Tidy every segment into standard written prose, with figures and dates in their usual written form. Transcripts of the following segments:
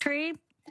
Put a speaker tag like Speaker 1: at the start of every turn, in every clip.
Speaker 1: Territory.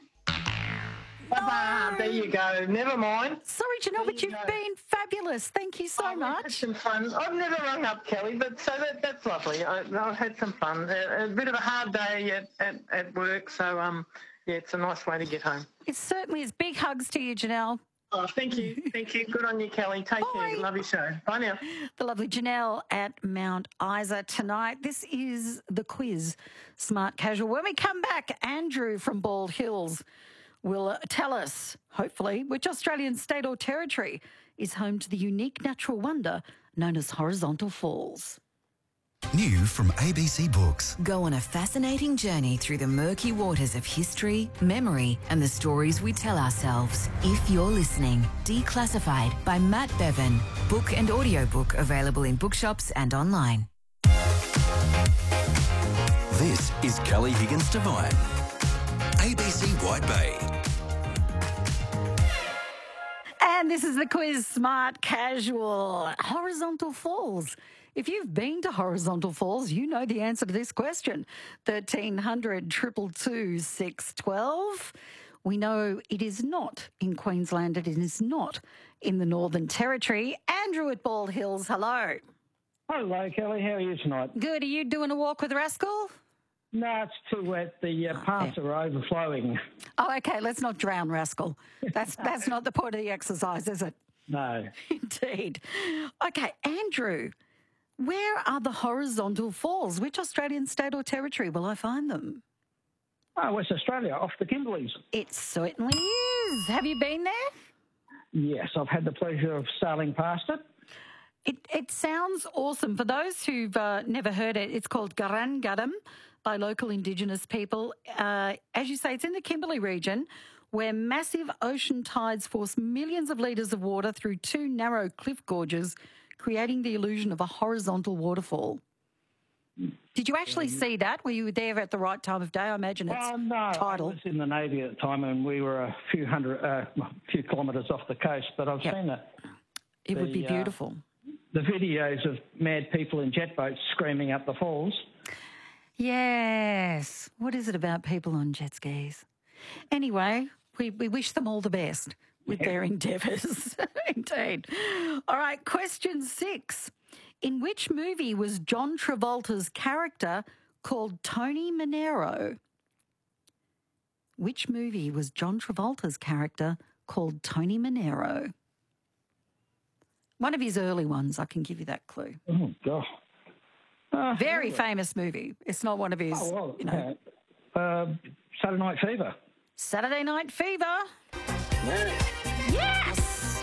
Speaker 2: There you go. Never mind.
Speaker 1: Sorry, Janelle, but you've been fabulous. Thank you so much.
Speaker 2: Had some fun. I've never rung up, Kelly, but so that's lovely. I've had some fun. A bit of a hard day at work, so yeah, it's a nice way to get home.
Speaker 1: It certainly is. Big hugs to you, Janelle.
Speaker 2: Oh, thank you. Thank you. Good on you, Kelly. Take care. Love your show. Bye now.
Speaker 1: The lovely Janelle at Mount Isa tonight. This is the quiz, Smart Casual. When we come back, Andrew from Bald Hills will tell us, hopefully, which Australian state or territory is home to the unique natural wonder known as Horizontal Falls.
Speaker 3: New from ABC Books.
Speaker 4: Go on a fascinating journey through the murky waters of history, memory, and the stories we tell ourselves. If You're Listening, Declassified by Matt Bevan. Book and audiobook available in bookshops and online.
Speaker 3: This is Kelly Higgins Devine. ABC White Bay.
Speaker 1: And this is the quiz, Smart Casual. Horizontal Falls. If you've been to Horizontal Falls, you know the answer to this question. 1300 222 612. We know it is not in Queensland. It is not in the Northern Territory. Andrew at Bald Hills, hello.
Speaker 5: Hello, Kelly. How are you tonight?
Speaker 1: Good. Are you doing a walk with Rascal?
Speaker 5: No, it's too wet. The paths are overflowing.
Speaker 1: Oh, okay. Let's not drown Rascal. That's not the point of the exercise, is it?
Speaker 5: No.
Speaker 1: Indeed. Okay, Andrew, where are the Horizontal Falls? Which Australian state or territory will I find them?
Speaker 5: Oh, West Australia, off the Kimberleys.
Speaker 1: It certainly is. Have you been there?
Speaker 5: Yes, I've had the pleasure of sailing past it.
Speaker 1: It sounds awesome. For those who've never heard it, it's called Garangudum by local Indigenous people. As you say, it's in the Kimberley region where massive ocean tides force millions of litres of water through two narrow cliff gorges, creating the illusion of a horizontal waterfall. Did you actually see that? Were you there at the right time of day? I imagine it's
Speaker 5: no,
Speaker 1: tidal.
Speaker 5: I was in the Navy at the time and we were a few kilometres off the coast, but I've seen it.
Speaker 1: It would be beautiful.
Speaker 5: The videos of mad people in jet boats screaming up the falls.
Speaker 1: Yes. What is it about people on jet skis? Anyway, we wish them all the best with their endeavours. Indeed. All right, question 6. In which movie was John Travolta's character called Tony Manero? Which movie was John Travolta's character called Tony Manero? One of his early ones, I can give you that clue.
Speaker 5: Oh, gosh.
Speaker 1: Very famous movie. It's not one of his,
Speaker 5: Saturday Night Fever.
Speaker 1: Saturday Night Fever. Yes!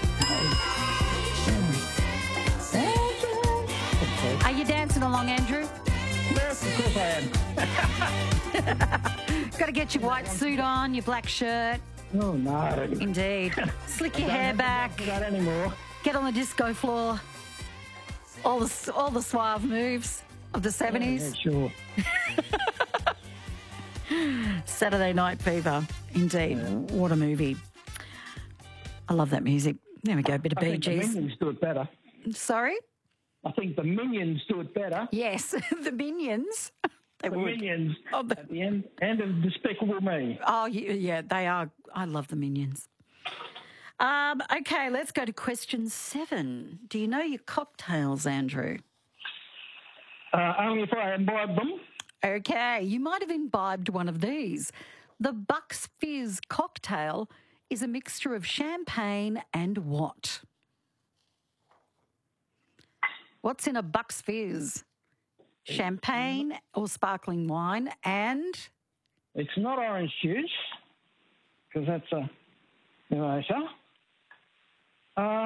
Speaker 1: Are you dancing along, Andrew?
Speaker 5: Yes, of course I am.
Speaker 1: Got to get your white suit on, your black shirt.
Speaker 5: Oh, no.
Speaker 1: Indeed. Slick your hair back.
Speaker 5: Not anymore.
Speaker 1: Get on the disco floor. All the suave moves of the 70s.
Speaker 5: Yeah, sure.
Speaker 1: Saturday Night Fever. Indeed. Yeah. What a movie. I love that music. There we go, a bit of Bee Gees.
Speaker 5: The Minions do it better.
Speaker 1: Sorry?
Speaker 5: I think the Minions do it better.
Speaker 1: Yes, the Minions.
Speaker 5: Minions at the end of Despicable Me.
Speaker 1: Oh, yeah, they are. I love the Minions. Okay, let's go to question 7. Do you know your cocktails, Andrew?
Speaker 5: Only if I imbibe them.
Speaker 1: Okay, you might have imbibed one of these. The Bucks Fizz cocktail is a mixture of champagne and what? What's in a Bucks Fizz? Champagne or sparkling wine and?
Speaker 5: It's not orange juice, because that's a eraser. I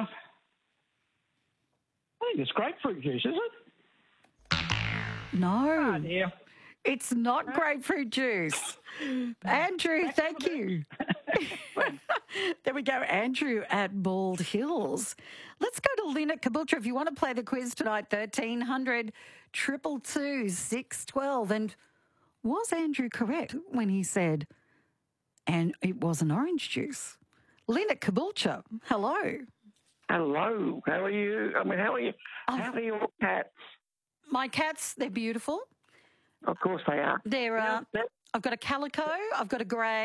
Speaker 5: think it's grapefruit juice, is it?
Speaker 1: No.
Speaker 5: Oh, dear.
Speaker 1: It's not grapefruit juice. Andrew, thank you. There we go, Andrew at Bald Hills. Let's go to Lynn at Caboolture. If you want to play the quiz tonight, 1300 222 612. And was Andrew correct when he said, and it was an orange juice? Lynn at Caboolture, hello.
Speaker 6: Hello. How are you? How are you? How are your cats?
Speaker 1: My cats, they're beautiful.
Speaker 6: Of course they are.
Speaker 1: I've got a calico, I've got a grey,